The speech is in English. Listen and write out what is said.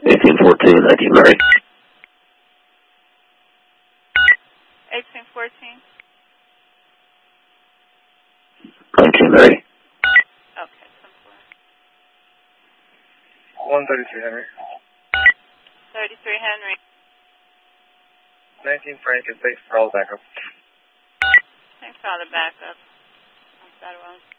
1814, 19 Mary. 1814. 19 Mary. Okay, simpler. 133 Henry. 33 Henry. 19 Frank and thanks for all the backup. Thanks for all the backup. I'm sorry,